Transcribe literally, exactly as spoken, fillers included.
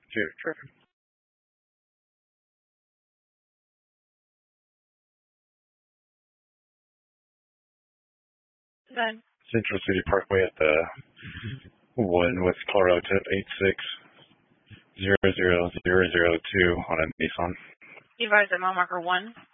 Sure, traffic. Then Central City Parkway at the one West Colorado tip eight six zero zero zero zero two on a Nissan. you advise at mile marker one.